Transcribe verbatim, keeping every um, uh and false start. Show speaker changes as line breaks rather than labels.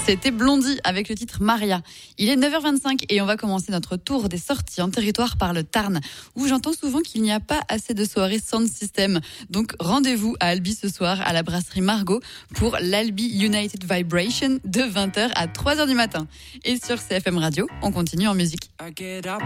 C'était Blondie avec le titre Maria. Il est neuf heures vingt-cinq et on va commencer notre tour des sorties en territoire par le Tarn, où j'entends souvent qu'il n'y a pas assez de soirées sound system. Donc rendez-vous à Albi ce soir à la brasserie Margot pour l'Albi United Vibration de vingt heures à trois heures du matin. Et sur C F M Radio, on continue en musique.